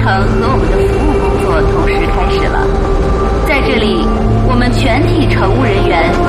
程和我们的服务工作同时开始了。在这里，我们全体乘务人员